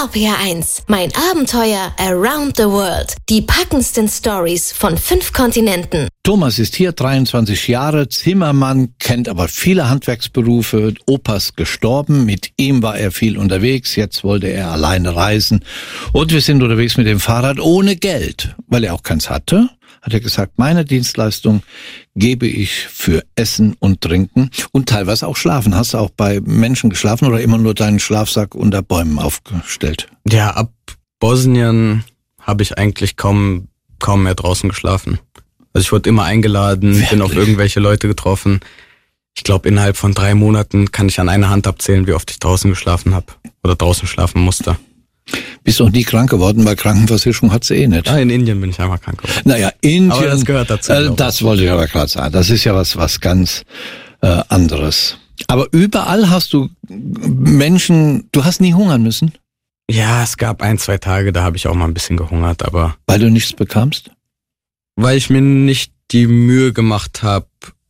RPR1, mein Abenteuer around the world. Die packendsten Stories von 5 Kontinenten. Thomas ist hier, 23 Jahre, Zimmermann, kennt aber viele Handwerksberufe. Opa ist gestorben, mit ihm war er viel unterwegs, jetzt wollte er alleine reisen. Und wir sind unterwegs mit dem Fahrrad ohne Geld, weil er auch keins hatte. Hat er gesagt, meine Dienstleistung gebe ich für Essen und Trinken und teilweise auch Schlafen. Hast du auch bei Menschen geschlafen oder immer nur deinen Schlafsack unter Bäumen aufgestellt? Ja, ab Bosnien habe ich eigentlich kaum mehr draußen geschlafen. Also ich wurde immer eingeladen, Wirklich? Bin auf irgendwelche Leute getroffen. Ich glaube, innerhalb von 3 Monaten kann ich an einer Hand abzählen, wie oft ich draußen geschlafen habe oder draußen schlafen musste. Bist auch nie krank geworden, weil Krankenversicherung hat sie eh nicht. Ja, in Indien bin ich einmal krank geworden. Naja, Indien, aber das gehört dazu. Das wollte ich aber gerade sagen. Das ist ja was ganz anderes. Aber überall hast du Menschen, du hast nie hungern müssen? Ja, es gab 1-2 Tage, da habe ich auch mal ein bisschen gehungert, aber... Weil du nichts bekamst? Weil ich mir nicht die Mühe gemacht habe,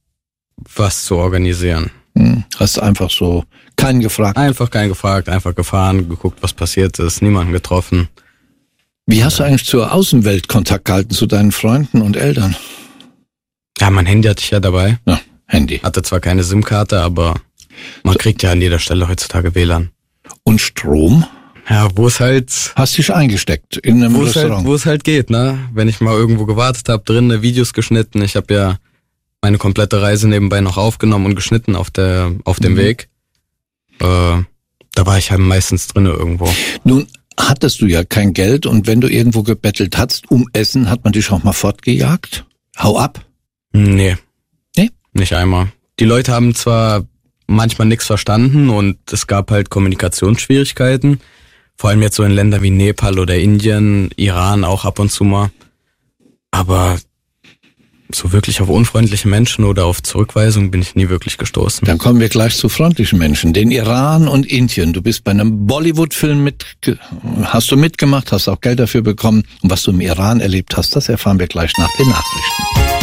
was zu organisieren. Hast einfach so keinen gefragt? Einfach keinen gefragt, einfach gefahren, geguckt, was passiert ist, niemanden getroffen. Wie hast du eigentlich zur Außenwelt Kontakt gehalten, zu deinen Freunden und Eltern? Ja, mein Handy hatte ich ja dabei. Ja, Handy. Hatte zwar keine SIM-Karte, aber man kriegt ja an jeder Stelle heutzutage WLAN. Und Strom? Ja, wo es halt... Hast dich eingesteckt in einem Restaurant? Wo es halt geht, ne? Wenn ich mal irgendwo gewartet habe, drinnen Videos geschnitten. Ich habe ja meine komplette Reise nebenbei noch aufgenommen und geschnitten auf dem Weg. Da war ich halt meistens drinnen irgendwo. Nun hattest du ja kein Geld und wenn du irgendwo gebettelt hast um Essen, hat man dich auch mal fortgejagt? Hau ab? Nee. Nee? Nicht einmal. Die Leute haben zwar manchmal nichts verstanden und es gab halt Kommunikationsschwierigkeiten. Vor allem jetzt so in Ländern wie Nepal oder Indien, Iran auch ab und zu mal. Aber so wirklich auf unfreundliche Menschen oder auf Zurückweisung bin ich nie wirklich gestoßen. Dann kommen wir gleich zu freundlichen Menschen. Den Iran und Indien. Du bist bei einem Bollywood-Film hast du mitgemacht, hast auch Geld dafür bekommen. Und was du im Iran erlebt hast, das erfahren wir gleich nach den Nachrichten.